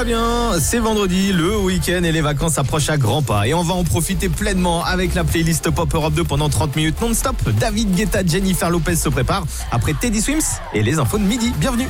va bien, c'est vendredi, le week-end et les vacances approchent à grands pas. Et on va en profiter pleinement avec la playlist Pop Europe 2 pendant 30 minutes non-stop. David Guetta, Jennifer Lopez se prépare après Teddy Swims et les infos de midi. Bienvenue.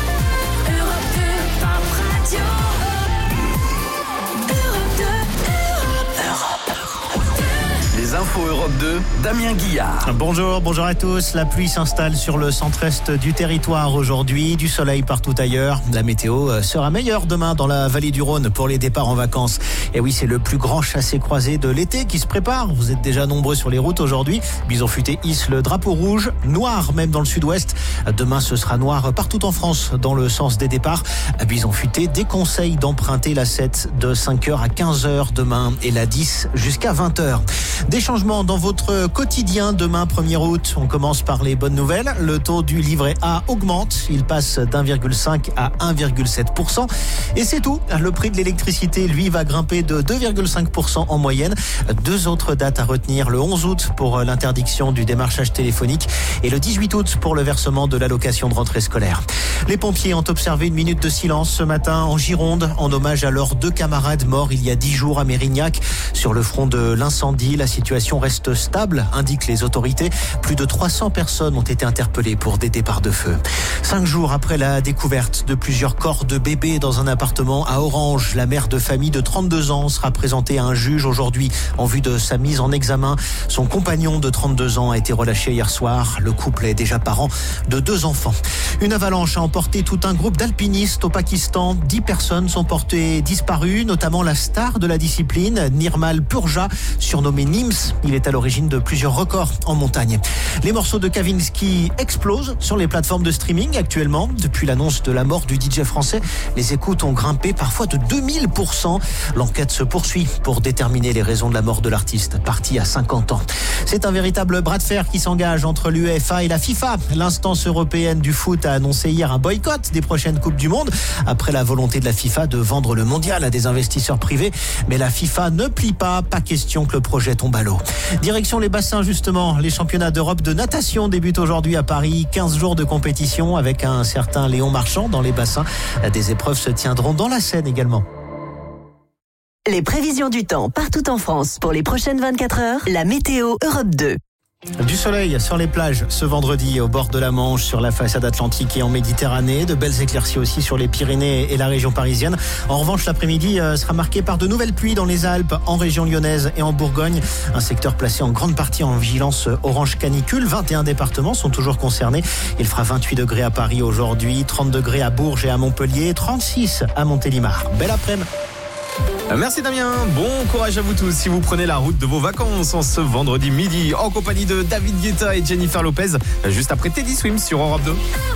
Les infos Europe 2, Damien Guillard. Bonjour à tous. La pluie s'installe sur le centre-est du territoire aujourd'hui. Du soleil partout ailleurs. La météo sera meilleure demain dans la vallée du Rhône pour les départs en vacances. Et oui, c'est le plus grand chassé-croisé de l'été qui se prépare. Vous êtes déjà nombreux sur les routes aujourd'hui. Bison Futé hisse le drapeau rouge, noir même dans le sud-ouest. Demain, ce sera noir partout en France dans le sens des départs. Bison Futé déconseille d'emprunter la 7 de 5h à 15h demain et la 10 jusqu'à 20h. Des changements dans votre quotidien demain 1er août. On commence par les bonnes nouvelles. Le taux du livret A augmente. Il passe d'1,5 à 1,7%. Et c'est tout. Le prix de l'électricité, lui, va grimper de 2,5% en moyenne. Deux autres dates à retenir. Le 11 août pour l'interdiction du démarchage téléphonique et le 18 août pour le versement de l'allocation de rentrée scolaire. Les pompiers ont observé une minute de silence ce matin en Gironde en hommage à leurs deux camarades morts il y a 10 jours à Mérignac. Sur le front de l'incendie, la situation reste stable, indiquent les autorités. Plus de 300 personnes ont été interpellées pour des départs de feu. 5 jours après la découverte de plusieurs corps de bébés dans un appartement à Orange, la mère de famille de 32 ans sera présentée à un juge aujourd'hui en vue de sa mise en examen. Son compagnon de 32 ans a été relâché hier soir. Le couple est déjà parent de 2 enfants. Une avalanche a emporté tout un groupe d'alpinistes au Pakistan. 10 personnes sont portées disparues, notamment la star de la discipline, Nirmal Purja, surnommé Nims. Il est à l'origine de plusieurs records en montagne. Les morceaux de Kavinsky explosent sur les plateformes de streaming actuellement. Depuis l'annonce de la mort du DJ français, les écoutes ont grimpé parfois de 2000%. L'enquête se poursuit pour déterminer les raisons de la mort de l'artiste, parti à 50 ans. C'est un véritable bras de fer qui s'engage entre l'UEFA et la FIFA. L'instance européenne du foot a annoncé hier un boycott des prochaines Coupes du Monde après la volonté de la FIFA de vendre le mondial à des investisseurs privés. Mais la FIFA ne plie pas question que le projet tombe à l'eau. Direction les bassins justement, les championnats d'Europe de natation débutent aujourd'hui à Paris. 15 jours de compétition avec un certain Léon Marchand dans les bassins. Des épreuves se tiendront dans la Seine également. Les prévisions du temps partout en France pour les prochaines 24 heures, la météo Europe 2. Du soleil sur les plages ce vendredi au bord de la Manche, sur la façade atlantique et en Méditerranée. De belles éclaircies aussi sur les Pyrénées et la région parisienne. En revanche, l'après-midi sera marqué par de nouvelles pluies dans les Alpes, en région lyonnaise et en Bourgogne. Un secteur placé en grande partie en vigilance orange canicule. 21 départements sont toujours concernés. Il fera 28 degrés à Paris aujourd'hui, 30 degrés à Bourges et à Montpellier, 36 à Montélimar. Belle après-midi. Merci Damien, bon courage à vous tous si vous prenez la route de vos vacances en ce vendredi midi en compagnie de David Guetta et Jennifer Lopez juste après Teddy Swims sur Europe 2.